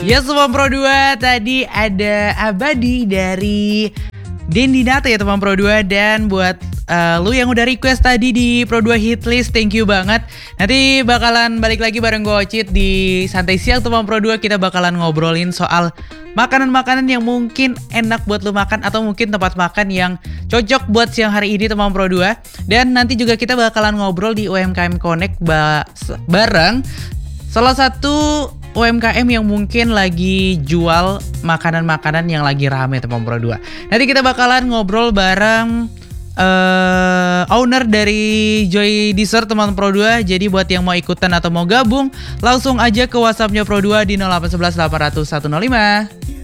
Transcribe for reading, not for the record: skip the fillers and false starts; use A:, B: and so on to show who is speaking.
A: Ya teman Pro 2, tadi ada Abadi dari Dendi Nata ya teman Pro 2. Dan buat lu yang udah request tadi di Pro 2 Hitlist, thank you banget. Nanti bakalan balik lagi bareng gue Ocit di Santai Siang teman Pro 2. Kita bakalan ngobrolin soal makanan-makanan yang mungkin enak buat lu makan, atau mungkin tempat makan yang cocok buat siang hari ini teman Pro 2. Dan nanti juga kita bakalan ngobrol di UMKM Connect bareng salah satu UMKM yang mungkin lagi jual makanan-makanan yang lagi rame teman Pro 2. Nanti kita bakalan ngobrol bareng owner dari Joy Dessert teman Pro 2. Jadi buat yang mau ikutan atau mau gabung, langsung aja ke WhatsAppnya Pro 2 di 0811 800 105.